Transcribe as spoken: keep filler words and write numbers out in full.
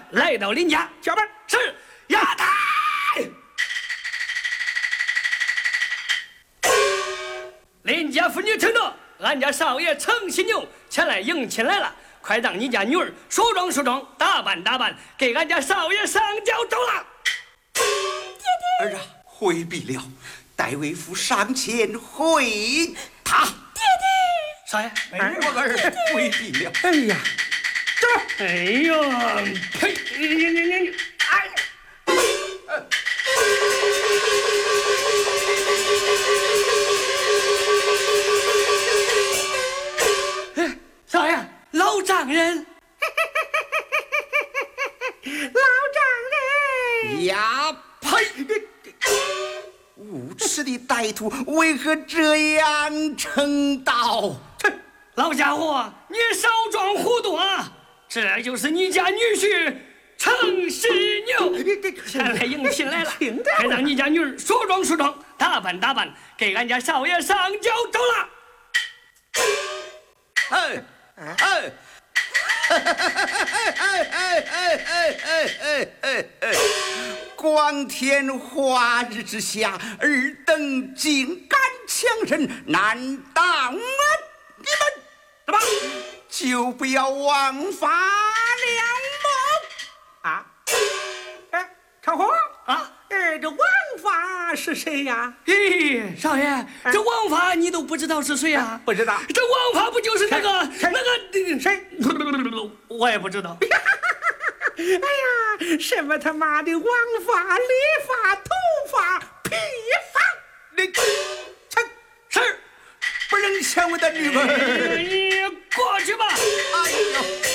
来到林家。 小班是亚太。林家妇女听着，俺家少爷程新牛前来迎亲来了，快让你家女儿梳妆梳妆，打扮打扮，给俺家少爷上轿走了。 爹爹，儿啊，回避了，待为父上前会他。 爹爹， 少爷， 哎，我儿回避了。 哎呀，这，哎呀，呸！你你你你，哎。少爷，老丈人， 老丈人呀呸！无耻的歹徒，为何这样称道？ 哼，老家伙，你少装糊涂啊！这就是你家女婿程世牛，前来迎亲来了，还让你家女儿梳妆梳妆，打扮打扮，给俺家少爷上轿走了。 哎哎哎哎哎哎哎哎哎哎！光天化日之下，尔等竟敢强人，难道啊你们怎么就不要枉法了吗？ 啊！哎，长虹啊？ 哎，这王法是谁呀？ 咦，少爷，这王法你都不知道是谁呀？ 不知道。 这王法不就是那个那个谁？ 我也不知道。 哎呀，什么他妈的王法、理发、头发、披发！ 你这是不能抢我的女儿！ 你过去吧。 哎呦！